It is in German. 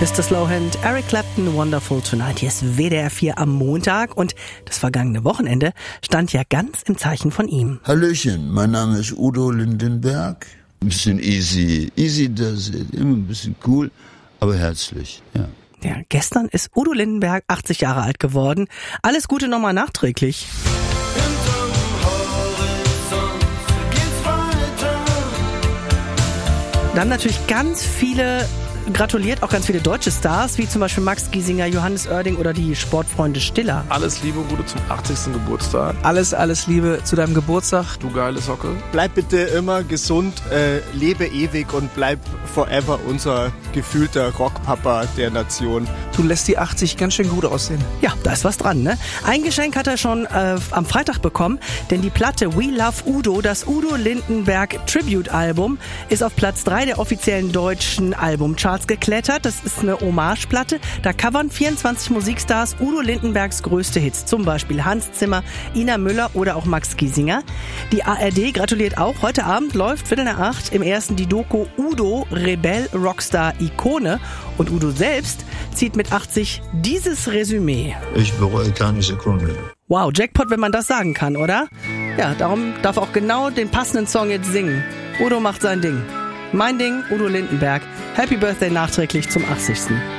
Mr. Slowhand, Eric Clapton, Wonderful Tonight. Hier ist WDR 4 am Montag und das vergangene Wochenende stand ja ganz im Zeichen von ihm. Hallöchen, mein Name ist Udo Lindenberg. Ein bisschen easy does it, immer ein bisschen cool, aber herzlich, ja. Ja, gestern ist Udo Lindenberg 80 Jahre alt geworden. Alles Gute nochmal nachträglich. Da haben natürlich ganz viele gratuliert, auch ganz viele deutsche Stars, wie zum Beispiel Max Giesinger, Johannes Oerding oder die Sportfreunde Stiller. Alles Liebe, Udo, zum 80. Geburtstag. Alles Liebe zu deinem Geburtstag. Du geile Socke. Bleib bitte immer gesund, lebe ewig und bleib forever unser gefühlter Rockpapa der Nation. Du lässt die 80 ganz schön gut aussehen. Ja, da ist was dran, ne? Ein Geschenk hat er schon am Freitag bekommen, denn die Platte We Love Udo, das Udo Lindenberg Tribute-Album, ist auf Platz 3 der offiziellen deutschen Albumcharts geklettert. Das ist eine Hommageplatte. Da covern 24 Musikstars Udo Lindenbergs größte Hits. Zum Beispiel Hans Zimmer, Ina Müller oder auch Max Giesinger. Die ARD gratuliert auch. Heute Abend läuft 7:15 im ersten die Doku Udo, Rebell, Rockstar, Ikone. Und Udo selbst zieht mit 80 dieses Resümee. Ich bereue keine Sekunde. Wow, Jackpot, wenn man das sagen kann, oder? Ja, darum darf er auch genau den passenden Song jetzt singen. Udo macht sein Ding. Mein Ding, Udo Lindenberg. Happy Birthday nachträglich zum 80.